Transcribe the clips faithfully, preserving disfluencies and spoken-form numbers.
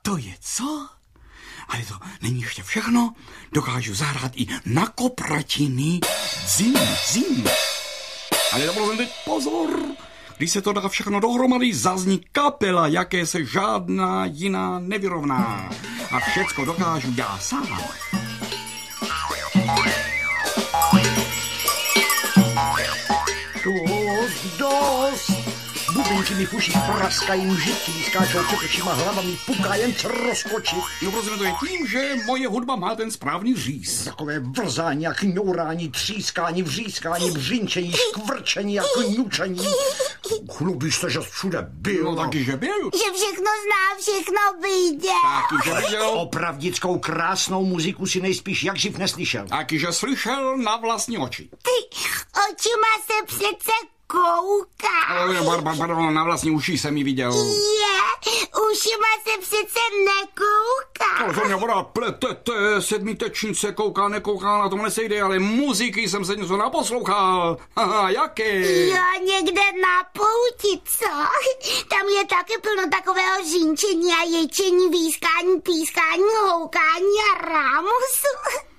to je co? Ale to není ještě všechno. Dokážu zahrát i na kopratiny. Zim, zim. Ale dobře, teď pozor. Když se to dá všechno dohromady, zazní kapela, jaké se žádná jiná nevyrovná. A všecko dokážu já sám. Dost, dost. Bubinky mi v uších praskají, mžití, skáčou před hlavami, puká jen co rozkočit. No prostě to je tím, že moje hudba má ten správný říz. Takové vrzání a kňourání, třískání, vřískání, břinčení, škvrčení a kňučení. Chlubíš se, že všude byl. No taky, že byl. Že všechno zná, všechno viděl. Taky, že viděl. Opravdickou krásnou muziku si nejspíš jak živ neslyšel. Taky, že slyšel na vlastní oči. Ty očima se přece koukáš. Pardon, na vlastní uši jsem ji viděl. Je, ušima se přece nekoukáš. To mě voda pletete, sedmitečnice kouká, nekouká, na tom nesejde, ale muziky jsem se něco naposlouchal. Haha, jaké? Jo, někde na pouti, co? Tam je taky plno takového žínčení a ječení, výskání, pískání, houkání a rámusu.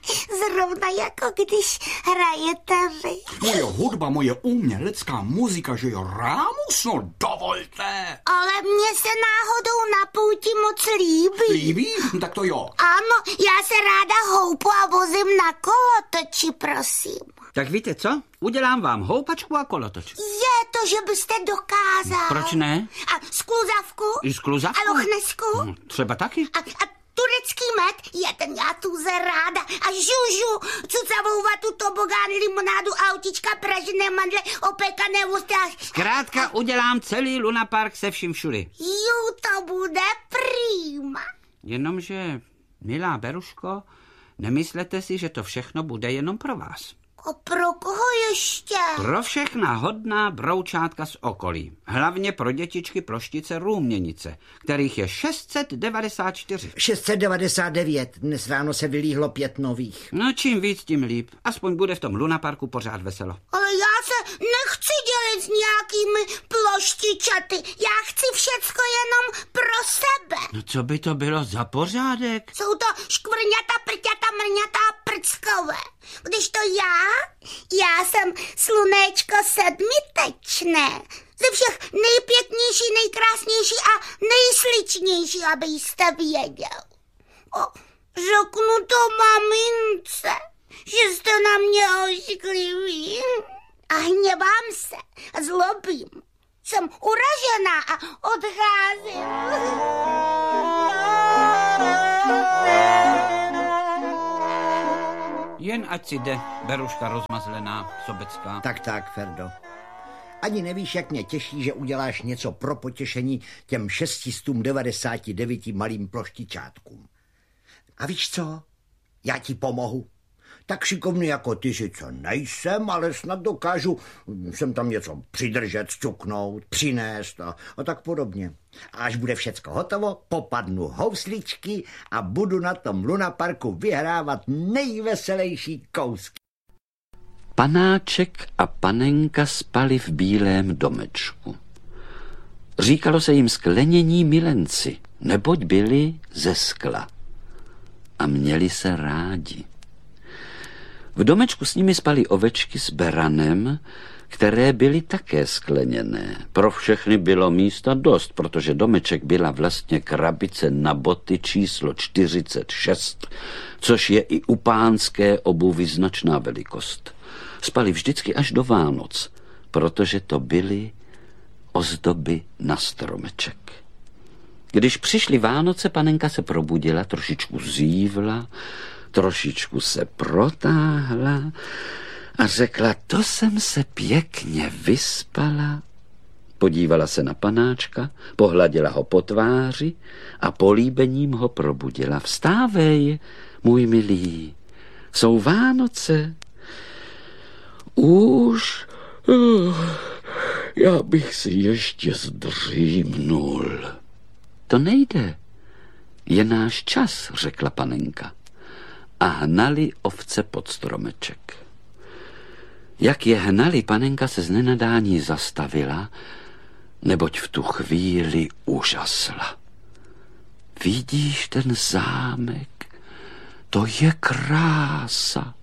Zrovna jako když hrajete vy. Moje hudba, moje umělecká muzika, že jo, rámus, no dovolte. Ale mně se náhodou na pouti moc líbí. Líbí? Tak to jo. Ano, já se ráda houpu a vozím na kolotoči, prosím. Tak víte co? Udělám vám houpačku a kolotoč. Je to, že byste dokázal. Proč ne? A skluzavku? I skluzavku? A lochnesku? Hm, třeba taky. A, a turecký med? Je ten já tuze ráda. A žužu, cucavou vatu, tobogán, limonádu, autička, pražené mandle, opékané ústy a... Zkrátka udělám celý lunapark se vším všudy. Jú, to bude prýma. Jenomže, milá Beruško, nemyslete si, že to všechno bude jenom pro vás. A pro koho ještě? Pro všechna hodná broučátka z okolí. Hlavně pro dětičky ploštice Růměnice, kterých je šest set devadesát čtyři. šest set devadesát devět. Dnes ráno se vylíhlo pět nových. No čím víc, tím líp. Aspoň bude v tom lunaparku pořád veselo. Ale já se nechci dělit s nějakými ploštičaty. Já chci všecko jenom pro sebe. No co by to bylo za pořádek? Jsou to škvrňata, prťata, mrňata a prckové. Když to já, já jsem slunečko sedmitečné. Ze všech nejpěknější, nejkrásnější a nejsličnější, abyste věděl. O, řeknu to mamince, že jste na mě oškliví. A hněvám se a zlobím. Jsem uražená a odcházím. Jen ať si jde, Beruška rozmazlená, sobecká. Tak, tak, Ferdo. Ani nevíš, jak mě těší, že uděláš něco pro potěšení těm šest set devadesát devět malým ploštičátkům. A víš co? Já ti pomohu. Tak šikovný jako ty sice nejsem, ale snad dokážu sem tam něco přidržet, sťuknout, přinést a, a tak podobně. A až bude všecko hotovo, popadnu housličky a budu na tom lunaparku vyhrávat nejveselější kousky. Panáček a panenka spali v bílém domečku. Říkalo se jim sklenění milenci, neboť byli ze skla. A měli se rádi. V domečku s nimi spali ovečky s beranem, které byly také skleněné. Pro všechny bylo místa dost, protože domeček byla vlastně krabice na boty číslo čtyřicet šest, což je i u pánské obuvy značná velikost. Spali vždycky až do Vánoc, protože to byly ozdoby na stromeček. Když přišly Vánoce, panenka se probudila, trošičku zívla, trošičku se protáhla a řekla, to jsem se pěkně vyspala. Podívala se na panáčka, pohladila ho po tváři a políbením ho probudila. Vstávej, můj milý, jsou Vánoce. Už, uh, já bych si ještě zdřímnul. To nejde, je náš čas, řekla panenka. A hnali ovce pod stromeček. Jak je hnali, panenka se z nenadání zastavila, neboť v tu chvíli užasla. vidíš ten zámek? To je krása.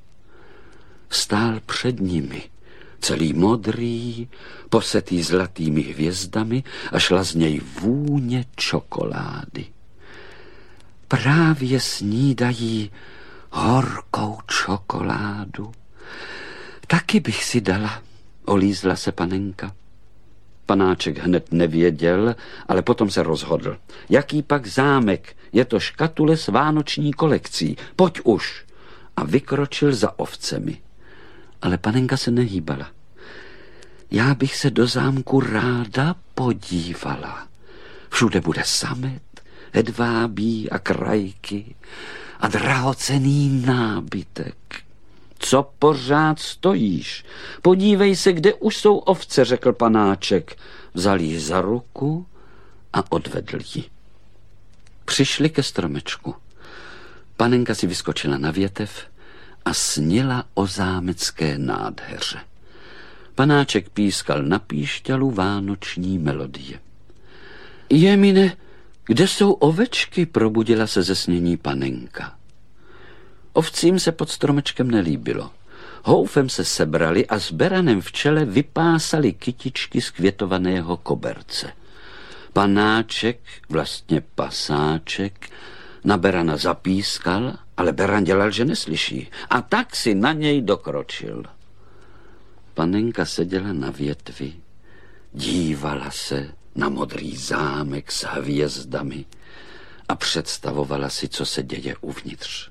Stál před nimi, celý modrý, posetý zlatými hvězdami a šla z něj vůně čokolády. Právě snídají horkou čokoládu. Taky bych si dala, olízla se panenka. Panáček hned nevěděl, ale potom se rozhodl. Jaký pak zámek? Je to škatule s vánoční kolekcí. Pojď už. A vykročil za ovcemi. Ale panenka se nehýbala. Já bych se do zámku ráda podívala. Všude bude samet, hedvábí a krajky a drahocenný nábytek. Co pořád stojíš? Podívej se, kde už jsou ovce, řekl panáček. Vzal ji za ruku a odvedl ji. Přišli ke stromečku. Panenka si vyskočila na větev a snila o zámecké nádheře. Panáček pískal na píšťalu vánoční melodie. Jemine, kde jsou ovečky? Probudila se ze snění panenka. Ovcím se pod stromečkem nelíbilo. Houfem se sebrali a s beranem v čele vypásali kytičky z květovaného koberce. Panáček, vlastně pasáček, na berana zapískal, ale beran dělal, že neslyší. A tak si na něj dokročil. Panenka seděla na větvi, dívala se na modrý zámek s hvězdami a představovala si, co se děje uvnitř.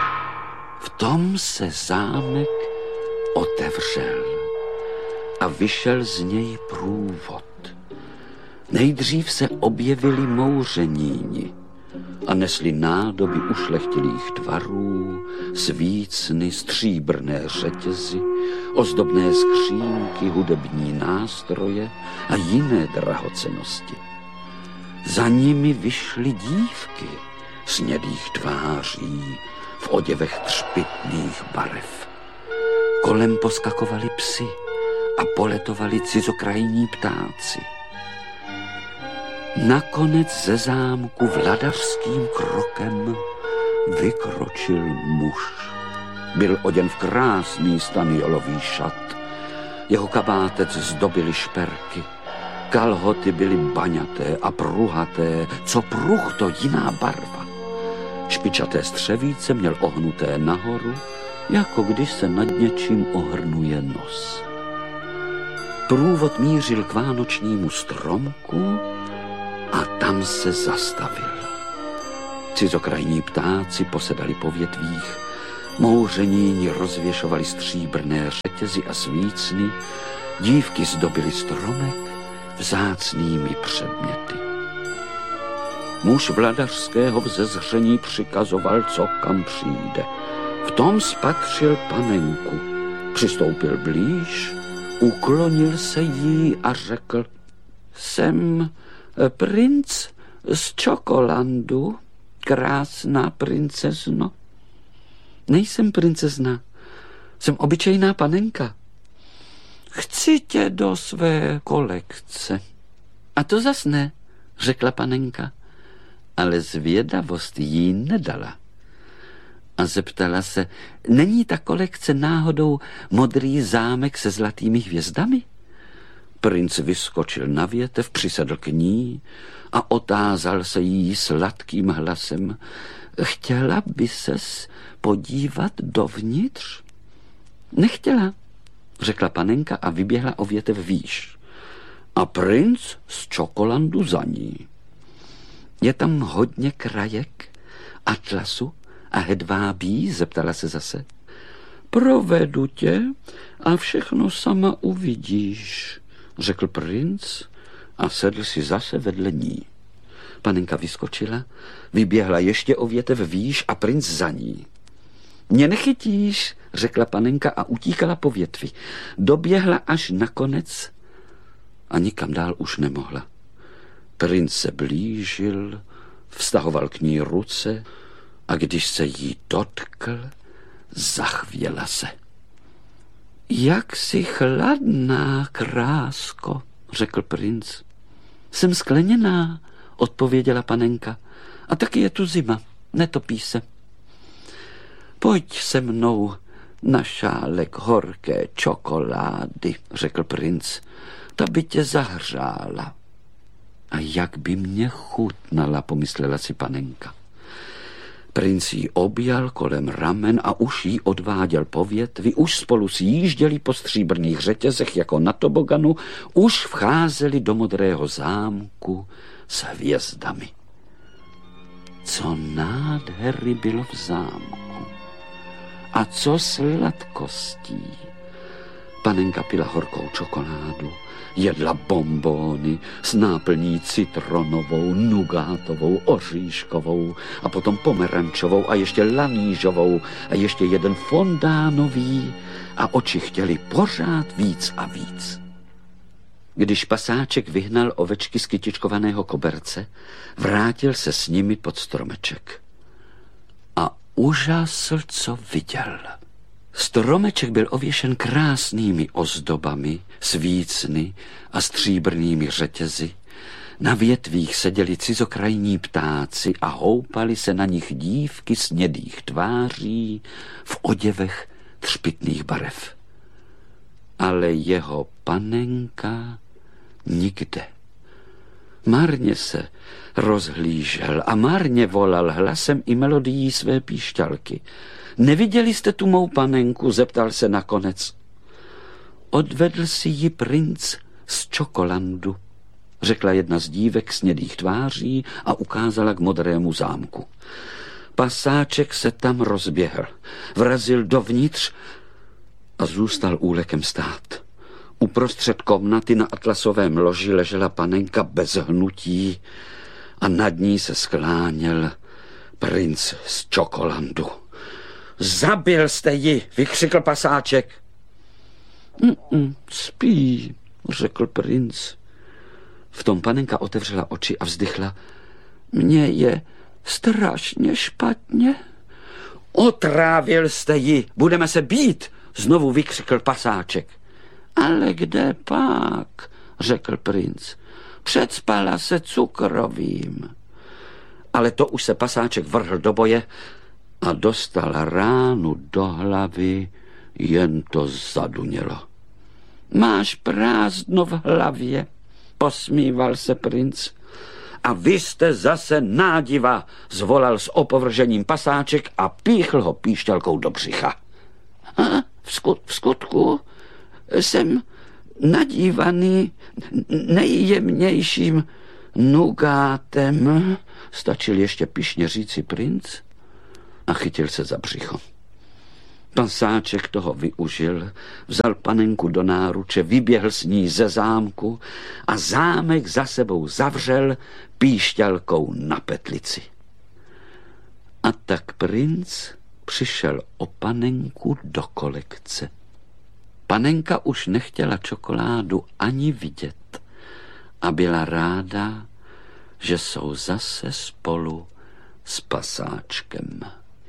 V tom se zámek otevřel a vyšel z něj průvod. Nejdřív se objevili mouřeníni a nesli nádoby ušlechtilých tvarů, svícny, stříbrné řetězy, ozdobné skřínky, hudební nástroje a jiné drahocennosti. Za nimi vyšly dívky snědých tváří, v oděvech třpytných barev. Kolem poskakovali psi a poletovali cizokrajní ptáci. Nakonec ze zámku vladařským krokem vykročil muž. Byl oděn v krásný staniolový šat. Jeho kabátec zdobily šperky. Kalhoty byly baňaté a pruhaté, co pruh to jiná barva. Špičaté střevíce měl ohnuté nahoru, jako když se nad něčím ohrnuje nos. Průvod mířil k vánočnímu stromku a tam se zastavil. Cizokrajní ptáci posedali po větvích, mouřeníni rozvěšovali stříbrné řetězy a svícny, dívky zdobily stromek vzácnými předměty. Muž vladařského vzezření přikazoval, co kam přijde. V tom spatřil panenku. Přistoupil blíž, uklonil se jí a řekl: Jsem princ z Čokolandu, krásná princezno. Nejsem princezna, jsem obyčejná panenka. Chci tě do své kolekce. A to zas ne, řekla panenka, ale zvědavost jí nedala. A zeptala se, není ta kolekce náhodou modrý zámek se zlatými hvězdami? Princ vyskočil na větev, přisedl k ní a otázal se jí sladkým hlasem: Chtěla by ses podívat dovnitř? Nechtěla, řekla panenka a vyběhla o větev výš. A princ z Čokolandu za ní. Je tam hodně krajek, atlasu a hedvábí? Zeptala se zase. Provedu tě a všechno sama uvidíš, řekl princ a sedl si zase vedle ní. Panenka vyskočila, vyběhla ještě o větev výš a princ za ní. Mě nechytíš, řekla panenka a utíkala po větvi. Doběhla až na konec a nikam dál už nemohla. Princ se blížil, vztahoval k ní ruce a když se jí dotkl, zachvěla se. Jak jsi chladná, krásko, řekl princ. Jsem skleněná, odpověděla panenka. A taky je tu zima, netopí se. Pojď se mnou na šálek horké čokolády, řekl princ. Ta by tě zahřála. A jak by mě chutnala, pomyslela si panenka. Princ jí objal kolem ramen a už jí odváděl po větvi, už spolu sjížděli po stříbrných řetězech jako na toboganu, už vcházeli do modrého zámku s hvězdami. Co nádhery bylo v zámku a co sladkostí. Panenka pila horkou čokoládu, jedla bonbóny s náplní citronovou, nugátovou, oříškovou a potom pomerančovou a ještě lanížovou a ještě jeden fondánový a oči chtěli pořád víc a víc. Když pasáček vyhnal ovečky z kytičkovaného koberce, vrátil se s nimi pod stromeček. A užasl, co viděl. Stromeček byl ověšen krásnými ozdobami, svícny a stříbrnými řetězy. Na větvích seděli cizokrajní ptáci a houpali se na nich dívky snědých tváří v oděvech třpytných barev. Ale jeho panenka nikde. Marně se rozhlížel a marně volal hlasem i melodií své píšťalky. Neviděli jste tu mou panenku? Zeptal se nakonec. Odvedl si ji princ z Čokolandu, řekla jedna z dívek snědých tváří a ukázala k modrému zámku. Pasáček se tam rozběhl, vrazil dovnitř a zůstal úlekem stát. Uprostřed komnaty na atlasovém loži ležela panenka bez hnutí a nad ní se skláněl princ z Čokolandu. Zabil jste ji, vykřikl pasáček. Mm-mm, spí, řekl princ. V tom panenka otevřela oči a vzdychla. Mně je strašně špatně. Otrávil jste ji, budeme se bít, znovu vykřikl pasáček. Ale kde pak, řekl princ. Předspala se cukrovým. Ale to už se pasáček vrhl do boje a dostal ránu do hlavy, jen to zadunělo. Máš prázdno v hlavě, posmíval se princ. A vy jste zase nádiva, zvolal s opovržením pasáček a píchl ho píšťalkou do břicha. A v, skut, v skutku jsem nadívaný nejjemnějším nugátem, stačil ještě pyšně říci princ a chytil se za břicho. Pasáček toho využil, vzal panenku do náruče, vyběhl s ní ze zámku a zámek za sebou zavřel píšťalkou na petlici. A tak princ přišel o panenku do kolekce. Panenka už nechtěla čokoládu ani vidět a byla ráda, že jsou zase spolu s pasáčkem.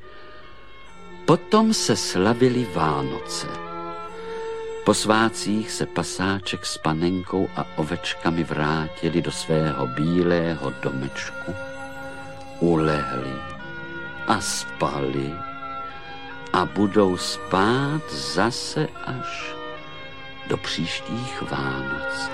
Potom se slavily Vánoce. Po svátcích se pasáček s panenkou a ovečkami vrátili do svého bílého domečku. Ulehli a spali a budou spát zase až do příštích Vánoc.